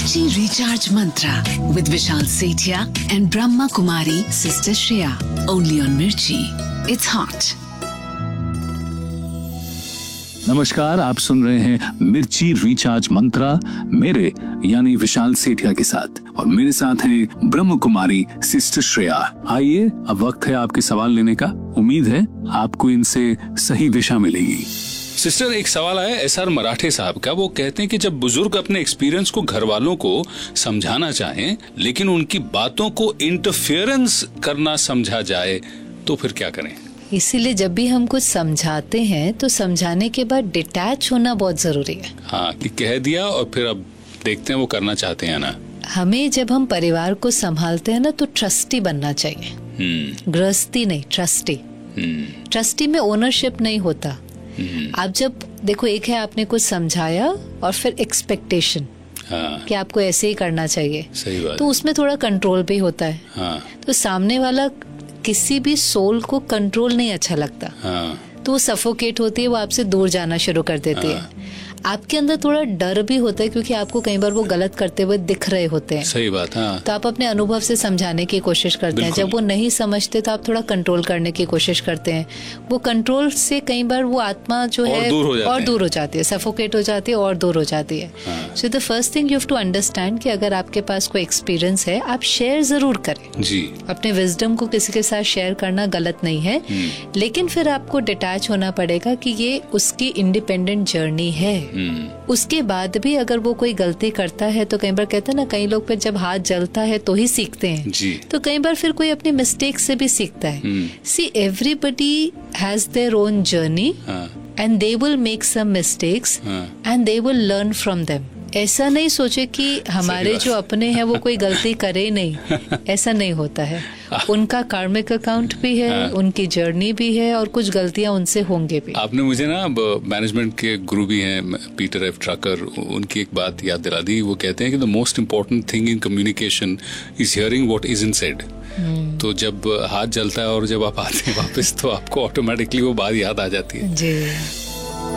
Mirchi Recharge Mantra with Vishal Sethia and Brahma Kumari Sister Shreya. Only on Mirchi. It's hot. नमस्कार, आप सुन रहे हैं मिर्ची recharge मंत्रा मेरे यानी विशाल सेठिया के साथ, और मेरे साथ है ब्रह्म कुमारी सिस्टर श्रेया। आइए, अब वक्त है आपके सवाल लेने का। उम्मीद है आपको इनसे सही दिशा मिलेगी। सिस्टर, एक सवाल आया एसआर मराठे साहब का। वो कहते हैं कि जब बुजुर्ग अपने एक्सपीरियंस को घर वालों को समझाना चाहें, लेकिन उनकी बातों को इंटरफेरेंस करना समझा जाए, तो फिर क्या करें? इसीलिए जब भी हम कुछ समझाते हैं तो समझाने के बाद डिटैच होना बहुत जरूरी है। हाँ, कि कह दिया और फिर अब देखते हैं वो करना चाहते हैं ना। हमें जब हम परिवार को संभालते हैं ना, तो ट्रस्टी बनना चाहिए। गृहस्थी नहीं, ट्रस्टी। ट्रस्टी में ओनरशिप नहीं होता। आप जब देखो, एक है आपने कुछ समझाया और फिर एक्सपेक्टेशन कि आपको ऐसे ही करना चाहिए। सही बात। तो उसमें थोड़ा कंट्रोल भी होता है। हाँ। तो सामने वाला किसी भी सोल को कंट्रोल नहीं अच्छा लगता। तो वो सफोकेट होती है, वो आपसे दूर जाना शुरू कर देती है। आपके अंदर थोड़ा डर भी होता है, क्योंकि आपको कई बार वो गलत करते हुए दिख रहे होते हैं। सही बात। हाँ। तो आप अपने अनुभव से समझाने की कोशिश करते हैं। जब वो नहीं समझते तो आप थोड़ा कंट्रोल करने की कोशिश करते हैं। वो कंट्रोल से कई बार वो आत्मा जो है और दूर हो जाती है, सफोकेट हो जाती है और दूर हो जाती है। So the first thing you have to understand कि अगर आपके पास कोई एक्सपीरियंस है, आप शेयर जरूर करें जी। अपने विजडम को किसी के साथ शेयर करना गलत नहीं है, लेकिन फिर आपको डिटैच होना पड़ेगा कि ये उसकी इंडिपेंडेंट जर्नी है। उसके बाद भी अगर वो कोई गलती करता है, तो कई बार कहते हैं ना, कई लोग पे जब हाथ जलता है तो ही सीखते हैं जी। तो कई बार फिर कोई अपनी मिस्टेक से भी सीखता है। See everybody has their own journey and they will make some mistakes and they will learn from them. ऐसा नहीं सोचे कि हमारे जो अपने हैं वो कोई गलती करे नहीं, ऐसा नहीं होता है। उनका कार्मिक अकाउंट भी है, उनकी जर्नी भी है, और कुछ गलतियां उनसे होंगे भी। आपने मुझे ना मैनेजमेंट के गुरु भी हैं, पीटर एफ ट्रकर, उनकी एक बात याद दिला दी। वो कहते हैं कि the most important thing in communication is hearing what isn't said. तो जब हाथ जलता है और जब आप आते हैं वापस, तो आपको ऑटोमेटिकली वो बात याद आ जाती है जी।